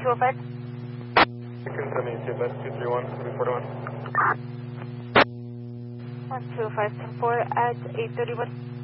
205. Can send me CFS 231, 341. 125, 10-4 at 831.